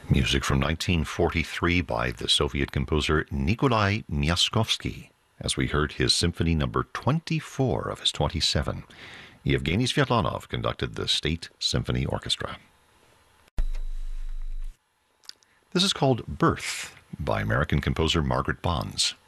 Music from 1943 by the Soviet composer Nikolai Myaskovsky, as we heard his Symphony Number 24 of his 27. Yevgeny Svetlanov conducted the State Symphony Orchestra. This is called Birth by American composer Margaret Bonds.